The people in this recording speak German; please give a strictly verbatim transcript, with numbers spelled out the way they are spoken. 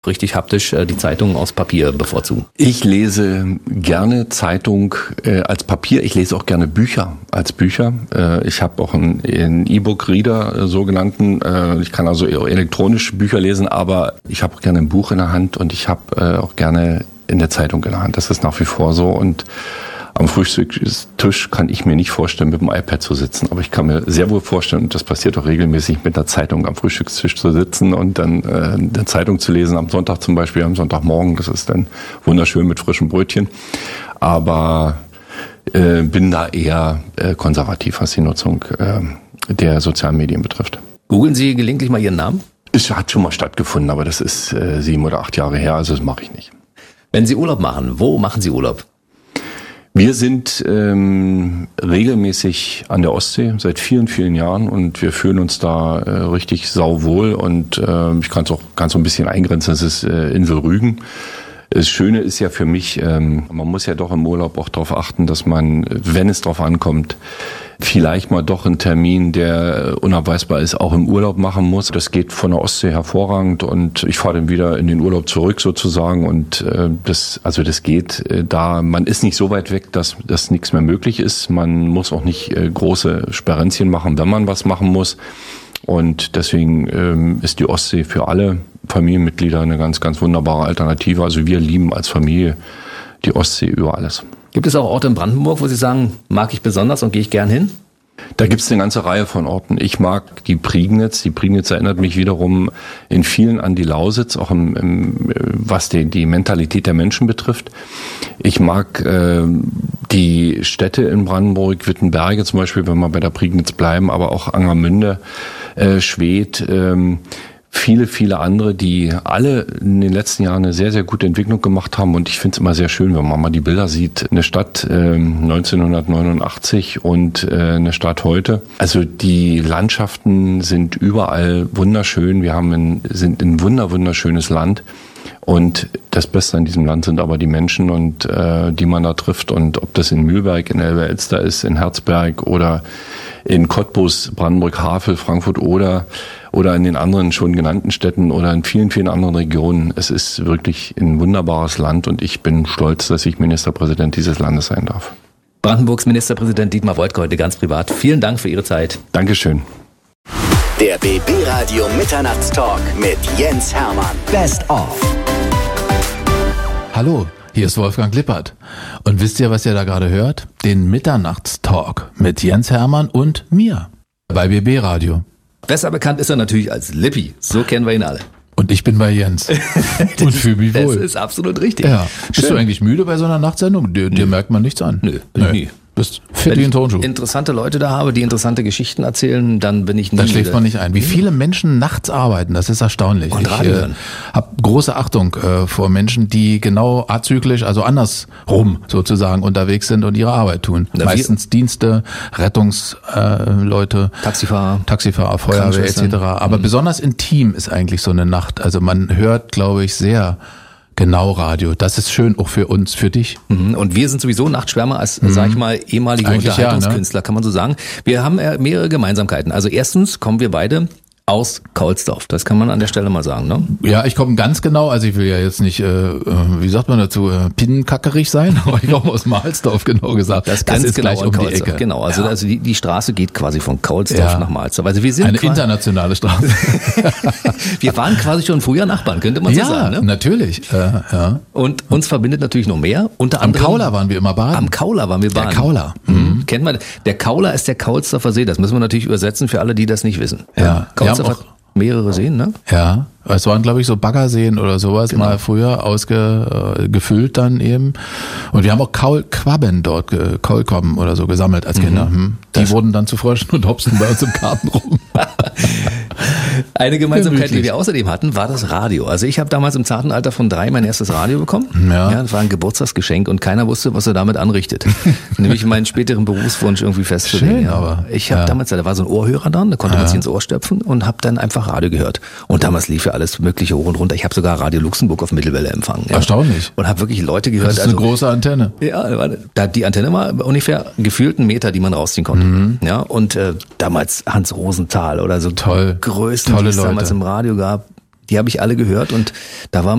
richtig haptisch äh, die Zeitung aus Papier bevorzugen? Ich lese gerne Zeitung äh, als Papier. Ich lese auch gerne Bücher als Bücher. Äh, ich habe auch einen, einen E-Book-Reader, äh, sogenannten. Äh, ich kann also elektronisch Bücher lesen, aber ich habe auch gerne ein Buch in der Hand und ich habe äh, auch gerne in der Zeitung in der Hand. Das ist nach wie vor so. Und am Frühstückstisch kann ich mir nicht vorstellen, mit dem iPad zu sitzen. Aber ich kann mir sehr wohl vorstellen, und das passiert auch regelmäßig, mit der Zeitung am Frühstückstisch zu sitzen und dann äh, eine Zeitung zu lesen, am Sonntag zum Beispiel, am Sonntagmorgen. Das ist dann wunderschön mit frischem Brötchen. Aber äh, bin da eher äh, konservativ, was die Nutzung äh, der sozialen Medien betrifft. Googeln Sie gelegentlich mal Ihren Namen? Es hat schon mal stattgefunden, aber das ist äh, sieben oder acht Jahre her, also das mache ich nicht. Wenn Sie Urlaub machen, wo machen Sie Urlaub? Wir sind ähm, regelmäßig an der Ostsee seit vielen, vielen Jahren und wir fühlen uns da äh, richtig sauwohl und äh, ich kann es auch ganz so ein bisschen eingrenzen, das ist äh, Insel Rügen. Das Schöne ist ja für mich, ähm, man muss ja doch im Urlaub auch darauf achten, dass man, wenn es drauf ankommt, vielleicht mal doch einen Termin, der unabweisbar ist, auch im Urlaub machen muss. Das geht von der Ostsee hervorragend und ich fahre dann wieder in den Urlaub zurück sozusagen und äh, das, also das geht äh, da, man ist nicht so weit weg, dass das nichts mehr möglich ist. Man muss auch nicht äh, große Sperenzchen machen, wenn man was machen muss. Und deswegen ähm, ist die Ostsee für alle Familienmitglieder eine ganz, ganz wunderbare Alternative. Also wir lieben als Familie die Ostsee über alles. Gibt es auch Orte in Brandenburg, wo Sie sagen, mag ich besonders und gehe ich gern hin? Da gibt es eine ganze Reihe von Orten. Ich mag die Prignitz. Die Prignitz erinnert mich wiederum in vielen an die Lausitz, auch im, im, was die, die Mentalität der Menschen betrifft. Ich mag äh, die Städte in Brandenburg, Wittenberge zum Beispiel, wenn wir bei der Prignitz bleiben, aber auch Angermünde, äh, Schwedt, äh, viele, viele andere, die alle in den letzten Jahren eine sehr, sehr gute Entwicklung gemacht haben. Und ich finde es immer sehr schön, wenn man mal die Bilder sieht. Eine Stadt äh, neunzehnhundertneunundachtzig und äh, eine Stadt heute. Also die Landschaften sind überall wunderschön. Wir haben ein, sind ein wunder, wunderschönes Land. Und das Beste an diesem Land sind aber die Menschen, und äh, die man da trifft. Und ob das in Mühlberg, in Elbe-Elster ist, in Herzberg oder in Cottbus, Brandenburg, Havel, Frankfurt oder oder in den anderen schon genannten Städten oder in vielen, vielen anderen Regionen. Es ist wirklich ein wunderbares Land und ich bin stolz, dass ich Ministerpräsident dieses Landes sein darf. Brandenburgs Ministerpräsident Dietmar Woidke heute ganz privat. Vielen Dank für Ihre Zeit. Dankeschön. Der B B Radio Mitternachtstalk mit Jens Hermann. Best of. Hallo, hier ist Wolfgang Lippert. Und wisst ihr, was ihr da gerade hört? Den Mitternachtstalk mit Jens Hermann und mir bei B B Radio. Besser bekannt ist er natürlich als Lippi. So kennen wir ihn alle. Und ich bin bei Jens. Und fühle mich wohl. Das ist absolut richtig. Ja. Bist du eigentlich müde bei so einer Nachtsendung? Dir, dir merkt man nichts an. Nö, bin ich nie. Bist fit wie ein Turnschuh. Wenn ich interessante Leute da habe, die interessante Geschichten erzählen, dann bin ich nie Da schläft müde. man nicht ein. Wie viele Menschen nachts arbeiten, das ist erstaunlich. Und ich Radio äh, hören. habe große Achtung äh, vor Menschen, die genau azyklisch, also andersrum sozusagen unterwegs sind und ihre Arbeit tun. Na, Meistens Dienste, Rettungsleute, äh, Taxifahrer. Taxifahrer, Feuerwehr et Krankenschwestern. cetera. Aber Mhm. besonders intim ist eigentlich so eine Nacht. Also man hört, glaube ich, sehr genau Radio. Das ist schön auch für uns, für dich. Mhm. Und wir sind sowieso Nachtschwärmer als, sag ich mal, ehemalige Eigentlich ja, Unterhaltungskünstler, kann man so sagen. Wir haben äh, mehrere Gemeinsamkeiten. Also erstens kommen wir beide aus Kaulsdorf. Das kann man an der Stelle mal sagen, ne? Ja, ich komme ganz genau, also ich will ja jetzt nicht, äh, wie sagt man dazu, äh, pinnenkackerig sein, aber ich komme aus Mahlsdorf, genau gesagt. Das, das ist gleich genau um die Kaulsdorf. Ecke. Genau, also, Ja. also die, die Straße geht quasi von Kaulsdorf Ja. nach Mahlsdorf. Also wir sind Eine quasi, internationale Straße. wir waren quasi schon früher Nachbarn, könnte man so Ja, sagen. Ne? natürlich. Äh, ja. Und uns verbindet natürlich noch mehr. Unter Am anderem, Kauler waren wir immer baden. Am Kauler waren wir baden. Der Kauler. Mhm. Kennt man? Der Kauler ist der Kaulsdorfer See. Das müssen wir natürlich übersetzen für alle, die das nicht wissen. Ja. Wir Kaulsdorf haben hat mehrere Seen, ne? Ja, es waren, glaube ich, so Baggerseen oder sowas Genau. mal früher ausgefüllt äh, gefüllt dann eben. Und wir haben auch Kaulquabben dort, ge- Kaulquabben oder so gesammelt als Kinder. Hm. Die Das- wurden dann zu Fröschen und hopsten bei uns im Garten rum. Eine Gemeinsamkeit, die Gemütlich. wir außerdem hatten, war das Radio. Also ich habe damals im zarten Alter von drei mein erstes Radio bekommen. Ja. Ja, das war ein Geburtstagsgeschenk und keiner wusste, was er damit anrichtet. Nämlich meinen späteren Berufswunsch irgendwie festzulegen. Schön, ja. aber, Ich habe ja. damals, da war so ein Ohrhörer dran, da konnte man Ja. sich ins Ohr stöpfen und habe dann einfach Radio gehört. Und damals lief ja alles mögliche hoch und runter. Ich habe sogar Radio Luxemburg auf Mittelwelle empfangen. Ja. Erstaunlich. Und habe wirklich Leute gehört. Das ist eine große Antenne. Ja, war- da die Antenne war ungefähr gefühlt einen Meter, die man rausziehen konnte. Mhm. Ja, und äh, damals Hans Rosenthal oder so Toll. Größen, Tolle die es Leute. damals im Radio gab, die habe ich alle gehört und da war